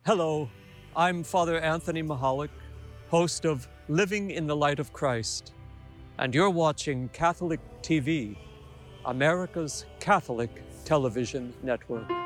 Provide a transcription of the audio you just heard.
Hello, I'm Father Anthony Mahalik, host of Living in the Light of Christ, and you're watching Catholic TV, America's Catholic television network.